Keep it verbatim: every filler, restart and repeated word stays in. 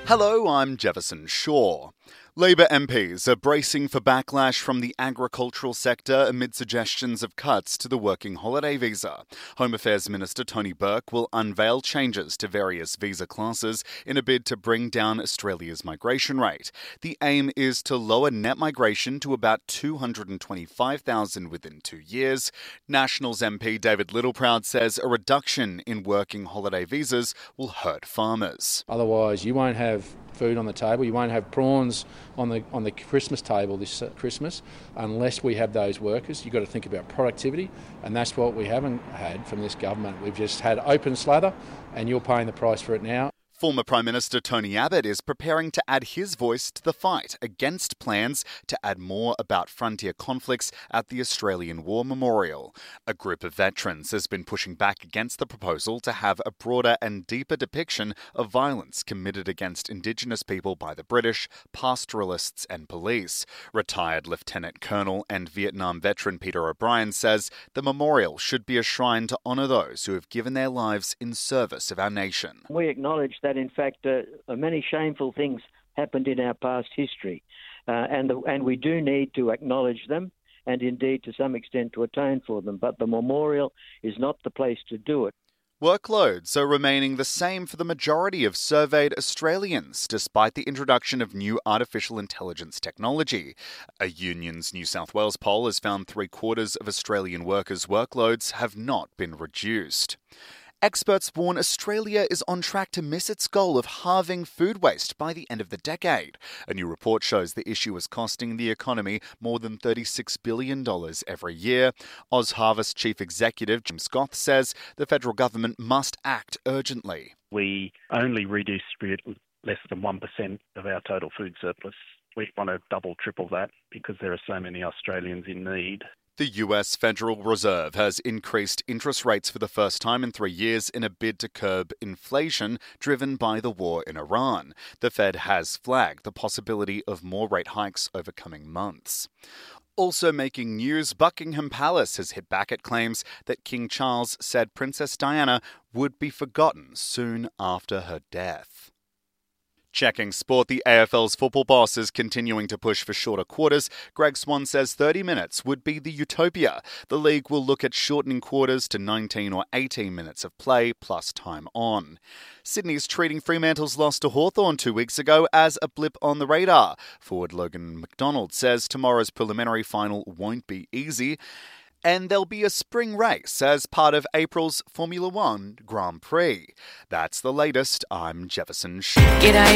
Hello, I'm Jefferson Shaw. Labor M Ps are bracing for backlash from the agricultural sector amid suggestions of cuts to the working holiday visa. Home Affairs Minister Tony Burke will unveil changes to various visa classes in a bid to bring down Australia's migration rate. The aim is to lower net migration to about two hundred twenty-five thousand within two years. Nationals M P David Littleproud says a reduction in working holiday visas will hurt farmers. Otherwise, you won't have food on the table, you won't have prawns on the on the Christmas table this Christmas unless we have those workers. You've got to think about productivity, and that's what we haven't had from this government. We've just had open slather, and you're paying the price for it now. Former Prime Minister Tony Abbott is preparing to add his voice to the fight against plans to add more about frontier conflicts at the Australian War Memorial. A group of veterans has been pushing back against the proposal to have a broader and deeper depiction of violence committed against Indigenous people by the British, pastoralists and police. Retired Lieutenant Colonel and Vietnam veteran Peter O'Brien says the memorial should be a shrine to honour those who have given their lives in service of our nation. We acknowledge that, in fact, uh, many shameful things happened in our past history, uh, and the, and we do need to acknowledge them and indeed to some extent to atone for them, but the memorial is not the place to do it. Workloads are remaining the same for the majority of surveyed Australians, despite the introduction of new artificial intelligence technology. A Unions New South Wales poll has found three quarters of Australian workers' workloads have not been reduced. Experts warn Australia is on track to miss its goal of halving food waste by the end of the decade. A new report shows the issue is costing the economy more than thirty-six billion dollars every year. OzHarvest Chief Executive Jim Scott says the federal government must act urgently. We only redistribute less than one percent of our total food surplus. We want to double, triple that because there are so many Australians in need. The U S Federal Reserve has increased interest rates for the first time in three years in a bid to curb inflation driven by the war in Iran. The Fed has flagged the possibility of more rate hikes over coming months. Also making news, Buckingham Palace has hit back at claims that King Charles said Princess Diana would be forgotten soon after her death. Checking sport, the A F L's football boss is continuing to push for shorter quarters. Greg Swan says thirty minutes would be the utopia. The league will look at shortening quarters to nineteen or eighteen minutes of play plus time on. Sydney's treating Fremantle's loss to Hawthorn two weeks ago as a blip on the radar. Forward Logan McDonald says tomorrow's preliminary final won't be easy. And there'll be a spring race as part of April's Formula One Grand Prix. That's the latest. I'm Jefferson Shaw.